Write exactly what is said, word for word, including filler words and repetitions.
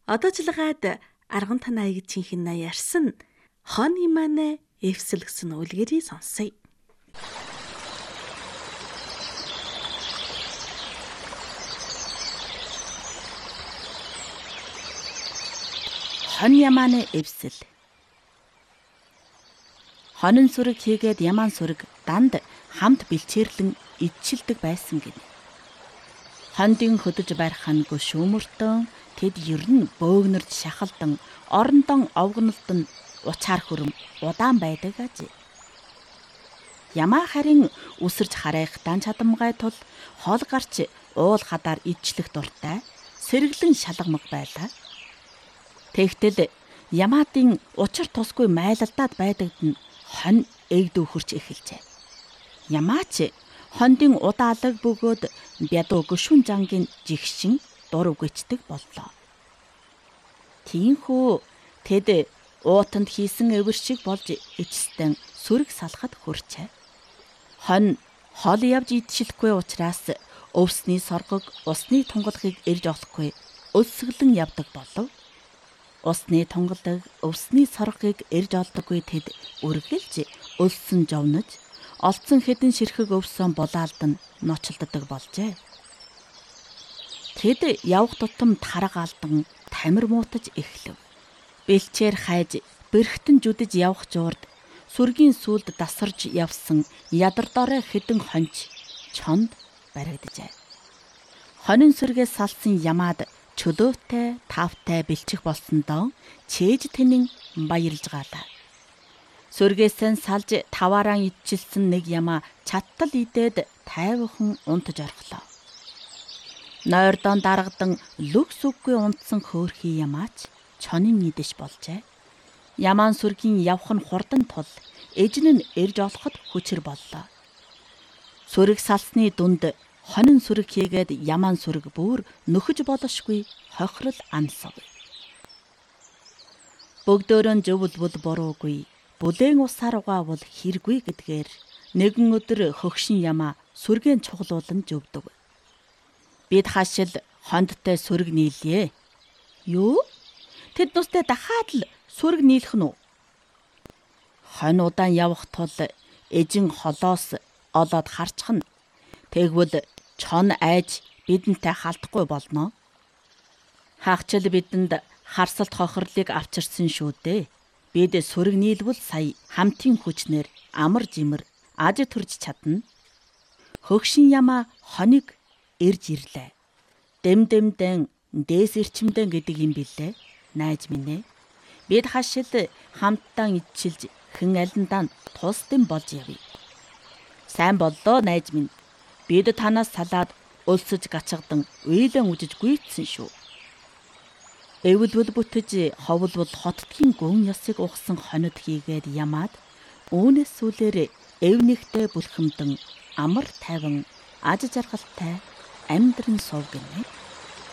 одоожилгаад арган танайг чихэн ярьсан хон иманэ эвсэл гэсэн үлгэрийг сонсъё. Хон ямааны эвсэл. Хонин сүрэг хийгээд ямаан сүрэг данд хамт бэлчээрлэн идчилдэг байсан гинэ. Хондын хөдөж барих хангүй шүүмөртөн тэд ерн бөөгнөрж шахалдан орондон овгонултон учаар хөрөм удаан байдаг аж. Ямаа харин үсэрж харайх дан чадамгай тул хоол гарч уул хадаар идчлэх дуртай сэргэлэн шалгамг байлаа. Тэгтэл ямаадын учир тусгүй майлалдаад байдагд нь хон эгд өхөрч эхэлжээ. Ямаач хондын удаалаг бөгөөд бядуу гүшүүн жангийн жигшин дур үгэцдэг боллоо. Тиймхүү тэд уутанд хийсэн эвэр шиг болж ичстэн сүрэг салахад хүрчээ. Хон хол явж идшилхгүй учраас өвсний соргог усны тунгалгийг ирж олохгүй өлсгөлэн явдаг болов. Усны тунгалаг өвсний соргыг ирж олдоггүй тэд үргэлж өлсөн жовнож олцсон хэдэн ширхэг өвсөн булаалдан ночлддаг болжээ. Тэд явх тутам тарга алдан тамир муутаж эхлэв. Бэлчээр хайж бэрхтэн жүдэж явх жуурд сүргийн сүлд дасарж явсан ядар дорой хэдэн хонч чонд баригджээ. Хонин сүргээс салсан ямаад чөлөөтэй тавтай бэлчих болсондоо чээж тэнийн баярлж гаалаа. Сүргээсэн салж таваараа идчилсэн нэг ямаа чаттал идээд тайвхан унтаж орхлоо. Нойрдон даргадан лүгс үггүй унтсан хөөрхий ямаач чонын идэж болжээ. Ямаан сүргийн явх нь хурдан тул эжин нь ирж олоход хүчээр боллоо. Сүрэг салсны дунд хонин сүрэг хийгээд ямаан сүрэг бүр нөхөж болошгүй хохирол ансав. Бөгдөөрөн зөвлбөл буруугүй бүлээн усаар угаавал хэргүй гэдгээр нэгэн өдөр хөгшин ямаа сүргэн чуглуулан зөвдөг. Бид хашил хондтой сүрэг нийлье. Юу? Тэд нүстэй дахиад л сүрэг нийлэх нь үү? Хон удаан явах тул эжин холоос олоод харчхна. Тэгвэл чон айж бидэнтэй халтахгүй болно. Хаагчл бидэнд харсалт хохирлыг авчирсан шүү дээ. Бид сүрэг нийлвэл сая хамтын хүчнэр амар жимэр аж төрж чадна. Хөгшин ямаа хоног ирж ирлээ. Дэм дэмдэн дээс ирчимдэн гэдэг юм билээ. Найз минь ээ. Бид хашил хамтдаа идчилж хэн алиндаа тусдын болж явъя. Сайн боллоо найз минь. Бид танаас салаад өлсөж гачгадан уйлан үжиж гүйцсэн шүү. Эвэлбэл бүтэж ховлбол хотдгийн гүн ёсыг ухсан хонод хийгээд ямаад үүнээс сүүлээр эвнийхтэй бүлхэмдэн амар тайван аж жаргалтай амьдран суув гинэ.